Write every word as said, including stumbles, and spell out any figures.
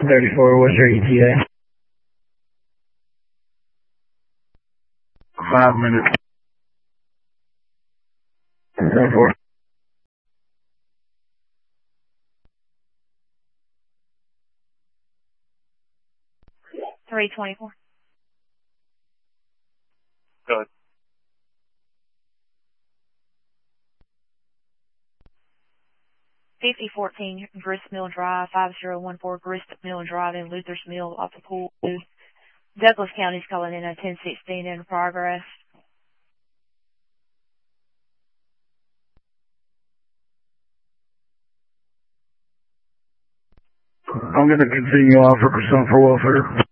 thirty-four, what's your E T A? Five minutes. thirty-four. three twenty-four. Good. fifty fourteen Grist Mill Drive, five zero one four Grist Mill Drive in Luther's Mill off the pool. Douglas County's calling in a ten sixteen in progress. I'm going to continue on for some for welfare.